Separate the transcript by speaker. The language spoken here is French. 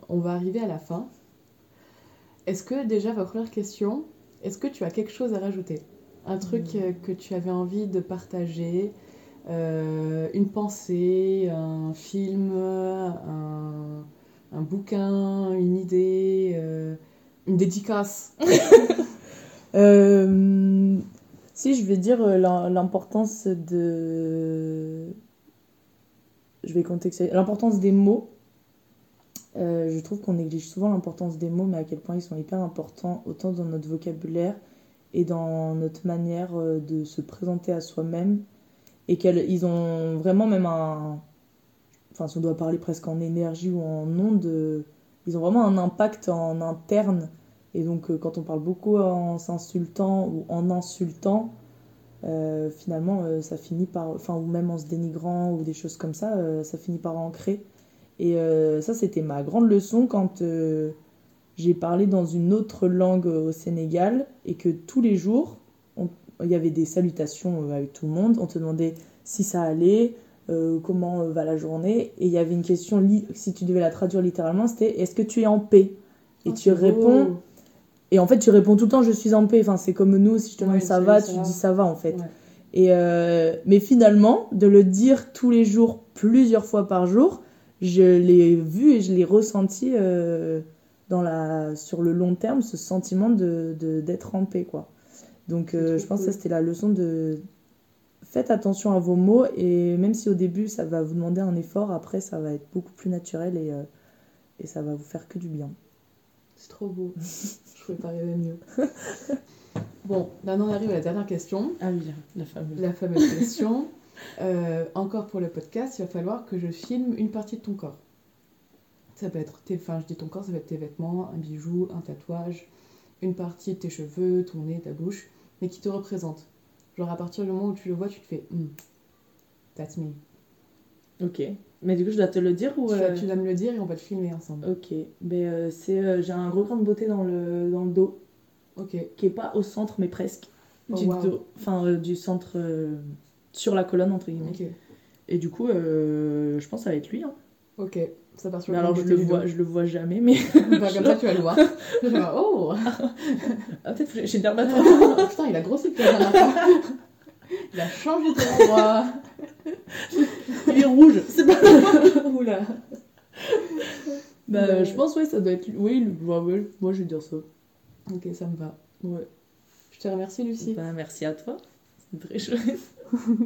Speaker 1: on va arriver à la fin. Est-ce que déjà, ma première question, est-ce que tu as quelque chose à rajouter? Un truc que tu avais envie de partager, une pensée, un film, un bouquin, une idée, une dédicace?
Speaker 2: Si je vais dire l'importance de... Je vais contextualiser. L'importance des mots. Je trouve qu'on néglige souvent l'importance des mots, mais à quel point ils sont hyper importants, autant dans notre vocabulaire et dans notre manière de se présenter à soi-même. Et qu'ils ont vraiment même un... Enfin, si on doit parler presque en énergie ou en ondes, ils ont vraiment un impact en interne. Et donc, quand on parle beaucoup en s'insultant ou en insultant, finalement, ça finit par... Enfin, ou même en se dénigrant ou des choses comme ça finit par ancrer. Et ça, c'était ma grande leçon quand j'ai parlé dans une autre langue au Sénégal et que tous les jours, il y avait des salutations avec tout le monde. On te demandait si ça allait, comment va la journée. Et il y avait une question, si tu devais la traduire littéralement, c'était « Est-ce que tu es en paix ?» Et tu réponds...
Speaker 1: Beau.
Speaker 2: Et en fait, tu réponds tout le temps « Je suis en paix ». Enfin, c'est comme nous, si je te demande ça va, tu dis « ça va » en fait.
Speaker 1: Ouais.
Speaker 2: Et, mais finalement, de le dire tous les jours, plusieurs fois par jour, je l'ai vu et je l'ai ressenti sur le long terme, ce sentiment d'être en paix, quoi. Donc je pense que ça, c'était la leçon de... Faites attention à vos mots, et même si au début, ça va vous demander un effort, après, ça va être beaucoup plus naturel et ça va vous faire que du bien.
Speaker 1: C'est trop beau. Je pouvais pas rêver mieux. Bon, maintenant on arrive à la dernière question.
Speaker 2: Ah oui, la fameuse.
Speaker 1: La fameuse question. Encore pour le podcast, il va falloir que je filme une partie de ton corps. Ça peut être, enfin je dis ton corps, ça peut être tes vêtements, un bijou, un tatouage, une partie de tes cheveux, ton nez, ta bouche, mais qui te représente. Genre à partir du moment où tu le vois, tu te fais that's me.
Speaker 2: Ok. Mais du coup, je dois te le dire ou...
Speaker 1: Tu dois me le dire et on va le filmer ensemble.
Speaker 2: Ok. Mais j'ai un gros grain de beauté dans le dos.
Speaker 1: Ok.
Speaker 2: Qui est pas au centre, mais presque. Du
Speaker 1: wow.
Speaker 2: dos. Enfin, du centre... sur la colonne, entre guillemets.
Speaker 1: Ok.
Speaker 2: Et du coup, je pense que ça va être lui. Hein.
Speaker 1: Ok. Ça part sur
Speaker 2: mais
Speaker 1: le
Speaker 2: alors, je le vois jamais, mais...
Speaker 1: Bah, comme ça, tu vas le voir. Je vais voir, oh
Speaker 2: ah, peut-être que j'ai le dermatologue.
Speaker 1: Putain, il a grossi depuis la dernière fois. Il a changé d'endroit.
Speaker 2: Il est rouge, c'est pas...
Speaker 1: Oula.
Speaker 2: Bah, je pense, ouais, ça doit être... Oui, ouais, moi, je vais dire ça.
Speaker 1: Ok, ça me va.
Speaker 2: Ouais.
Speaker 1: Je te remercie, Lucie.
Speaker 2: Bah, merci à toi. C'est très chouette.